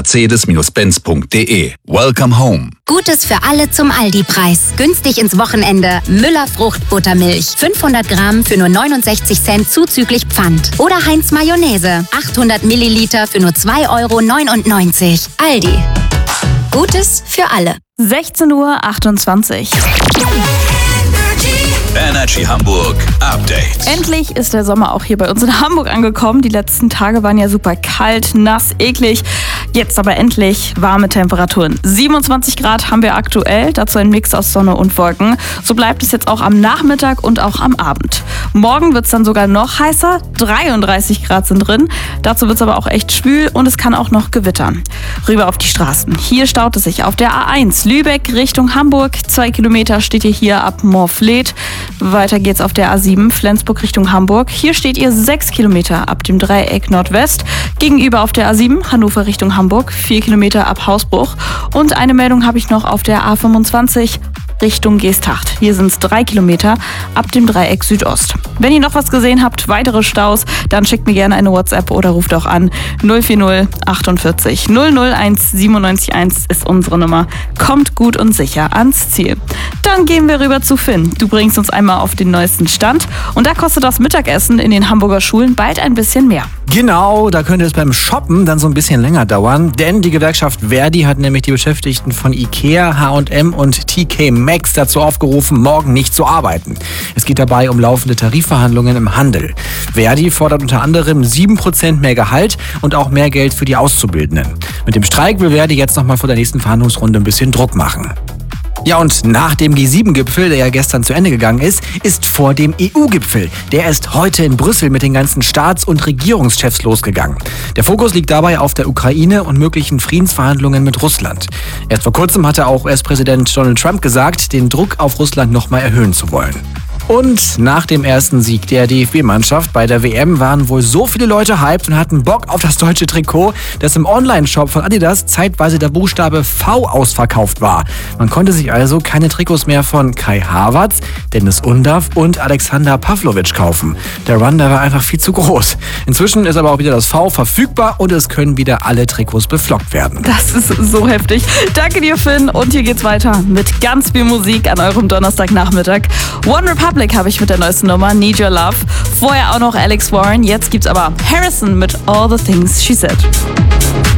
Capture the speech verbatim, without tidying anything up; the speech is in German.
mercedes Benz punkt de. Welcome home. Gutes für alle zum Aldi-Preis. Günstig ins Wochenende. Müller Fruchtbuttermilch. fünfhundert Gramm für nur neunundsechzig Cent zuzüglich Pfand. Oder Heinz Mayonnaise. achthundert Milliliter für nur zwei Euro neunundneunzig. Aldi. Gutes für alle. sechzehn Uhr achtundzwanzig. Energy Hamburg Update. Endlich ist der Sommer auch hier bei uns in Hamburg angekommen. Die letzten Tage waren ja super kalt, nass, eklig. Jetzt aber endlich warme Temperaturen. siebenundzwanzig Grad haben wir aktuell, dazu ein Mix aus Sonne und Wolken. So bleibt es jetzt auch am Nachmittag und auch am Abend. Morgen wird es dann sogar noch heißer, dreiunddreißig Grad sind drin. Dazu wird es aber auch echt schwül und es kann auch noch gewittern. Rüber auf die Straßen. Hier staut es sich auf der A eins Lübeck Richtung Hamburg. Zwei Kilometer steht ihr hier ab Moorfleet. Weiter geht's auf der A sieben Flensburg Richtung Hamburg. Hier steht ihr sechs Kilometer ab dem Dreieck Nordwest. Gegenüber auf der A sieben Hannover Richtung Hamburg, vier Kilometer ab Hausbruch. Und eine Meldung habe ich noch auf der A fünfundzwanzig Richtung Geesthacht. Hier sind es drei Kilometer ab dem Dreieck Südost. Wenn ihr noch was gesehen habt, weitere Staus, dann schickt mir gerne eine WhatsApp oder ruft auch an. null vier null achtundvierzig null null eins siebenundneunzig eins ist unsere Nummer. Kommt gut und sicher ans Ziel. Dann gehen wir rüber zu Finn. Du bringst uns einmal auf den neuesten Stand. Und da kostet das Mittagessen in den Hamburger Schulen bald ein bisschen mehr. Genau, da könnte es beim Shoppen dann so ein bisschen länger dauern, denn die Gewerkschaft Verdi hat nämlich die Beschäftigten von Ikea, H und M und T K Maxx dazu aufgerufen, morgen nicht zu arbeiten. Es geht dabei um laufende Tarifverhandlungen im Handel. Verdi fordert unter anderem sieben Prozent mehr Gehalt und auch mehr Geld für die Auszubildenden. Mit dem Streik will Verdi jetzt nochmal vor der nächsten Verhandlungsrunde ein bisschen Druck machen. Ja, und nach dem G sieben Gipfel, der ja gestern zu Ende gegangen ist, ist vor dem E U-Gipfel. Der ist heute in Brüssel mit den ganzen Staats- und Regierungschefs losgegangen. Der Fokus liegt dabei auf der Ukraine und möglichen Friedensverhandlungen mit Russland. Erst vor kurzem hatte auch U S-Präsident Donald Trump gesagt, den Druck auf Russland nochmal erhöhen zu wollen. Und nach dem ersten Sieg der D F B-Mannschaft bei der W M waren wohl so viele Leute hyped und hatten Bock auf das deutsche Trikot, dass im Online-Shop von Adidas zeitweise der Buchstabe V ausverkauft war. Man konnte sich also keine Trikots mehr von Kai Havertz, Dennis Undav und Alexander Pavlovic kaufen. Der Run, der war einfach viel zu groß. Inzwischen ist aber auch wieder das V verfügbar und es können wieder alle Trikots beflockt werden. Das ist so heftig. Danke dir, Finn. Und hier geht's weiter mit ganz viel Musik an eurem Donnerstagnachmittag. One Republic habe ich mit der neuesten Nummer, Need Your Love. Vorher auch noch Alex Warren. Jetzt gibt's aber Harrison mit All the Things She Said.